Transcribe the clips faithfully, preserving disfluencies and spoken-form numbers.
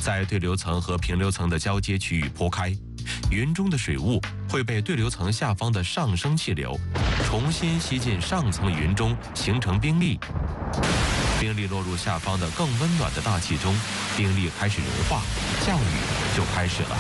在对流层和平流层的交接区域铺开，云中的水雾会被对流层下方的上升气流重新吸进上层云中，形成冰粒。冰粒落入下方的更温暖的大气中，冰粒开始融化，降雨就开始了。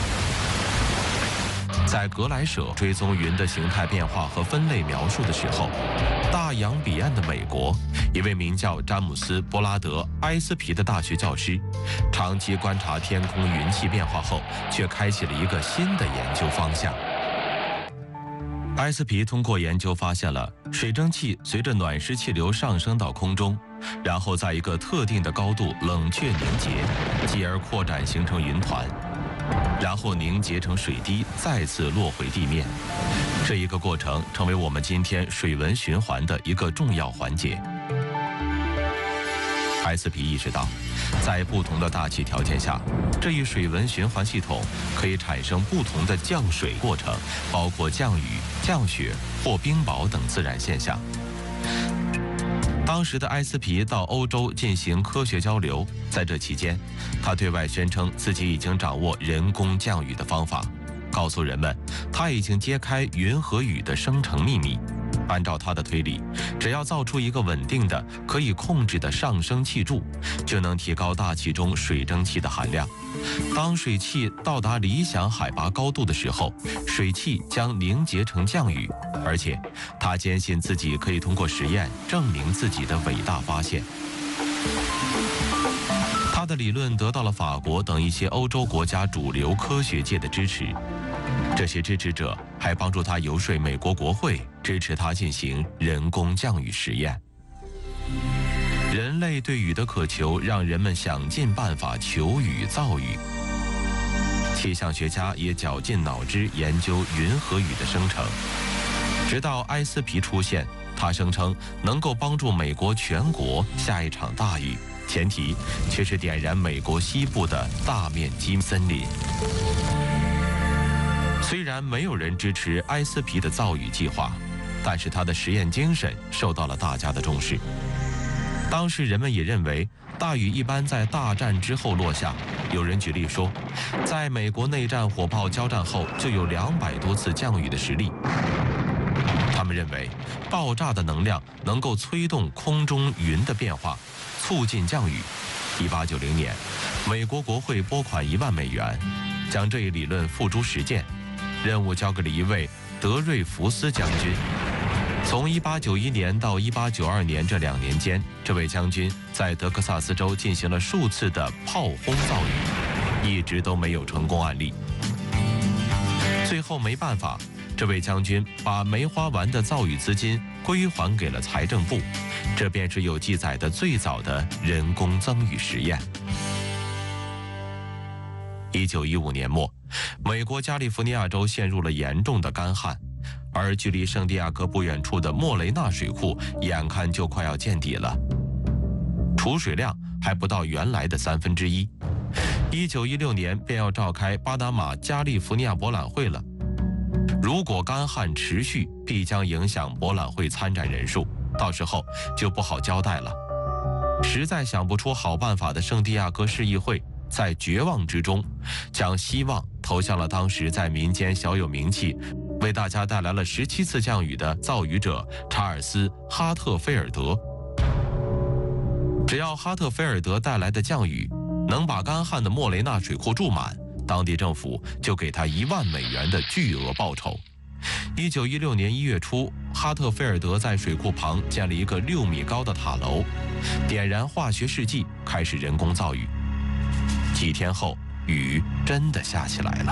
在格莱舍追踪云的形态变化和分类描述的时候，大洋彼岸的美国，一位名叫詹姆斯·波拉德·埃斯皮的大学教师，长期观察天空云气变化后，却开启了一个新的研究方向。埃斯皮通过研究发现了水蒸气随着暖湿气流上升到空中，然后在一个特定的高度冷却凝结，继而扩展形成云团，然后凝结成水滴，再次落回地面。这一个过程成为我们今天水文循环的一个重要环节。埃斯皮意识到，在不同的大气条件下，这一水文循环系统可以产生不同的降水过程，包括降雨、降雪或冰雹等自然现象。当时的埃斯皮到欧洲进行科学交流，在这期间，他对外宣称自己已经掌握人工降雨的方法，告诉人们他已经揭开云和雨的生成秘密。按照他的推理，只要造出一个稳定的、可以控制的上升气柱，就能提高大气中水蒸气的含量。当水汽到达理想海拔高度的时候，水汽将凝结成降雨，而且他坚信自己可以通过实验证明自己的伟大发现。他的理论得到了法国等一些欧洲国家主流科学界的支持，这些支持者还帮助他游说美国国会支持他进行人工降雨实验。人类对雨的渴求让人们想尽办法求雨造雨，气象学家也绞尽脑汁研究云和雨的生成，直到埃斯皮出现，他声称能够帮助美国全国下一场大雨，前提却是点燃美国西部的大面积森林。虽然没有人支持埃斯皮的造雨计划，但是他的实验精神受到了大家的重视。当时人们也认为，大雨一般在大战之后落下。有人举例说，在美国内战火炮交战后，就有两百多次降雨的实例。他们认为，爆炸的能量能够催动空中云的变化，促进降雨。一八九零年，美国国会拨款一万美元，将这一理论付诸实践。任务交给了一位德瑞福斯将军。从一八九一年到一八九二年这两年间，这位将军在德克萨斯州进行了数次的炮轰造雨，一直都没有成功案例。最后没办法，这位将军把没花完的造雨资金归还给了财政部，这便是有记载的最早的人工增雨实验。一九一五年末，美国加利福尼亚州陷入了严重的干旱，而距离圣地亚哥不远处的莫雷纳水库眼看就快要见底了，储水量还不到原来的三分之一。一九一六年便要召开巴拿马加利福尼亚博览会了，如果干旱持续，必将影响博览会参展人数，到时候就不好交代了。实在想不出好办法的圣地亚哥市议会，在绝望之中，将希望投向了当时在民间小有名气，为大家带来了十七次降雨的造雨者查尔斯·哈特菲尔德。只要哈特菲尔德带来的降雨能把干旱的莫雷纳水库注满，当地政府就给他一万美元的巨额报酬。一九一六年一月初，哈特菲尔德在水库旁建了一个六米高的塔楼，点燃化学试剂，开始人工造雨。几天后，雨真的下起来了。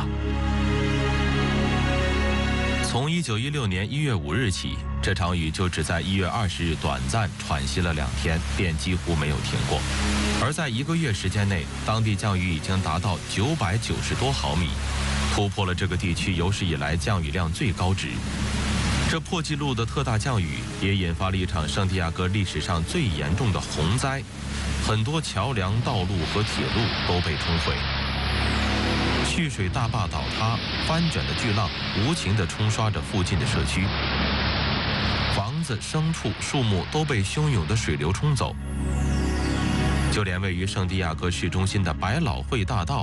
从一九一六年一月五日起，这场雨就只在一月二十日短暂喘息了两天，便几乎没有停过。而在一个月时间内，当地降雨已经达到九百九十多毫米，突破了这个地区有史以来降雨量最高值。这破纪录的特大降雨也引发了一场圣地亚哥历史上最严重的洪灾，很多桥梁、道路和铁路都被冲毁。蓄水大坝倒塌，翻卷的巨浪无情地冲刷着附近的社区，房子、牲畜、树木都被汹涌的水流冲走，就连位于圣地亚哥市中心的百老汇大道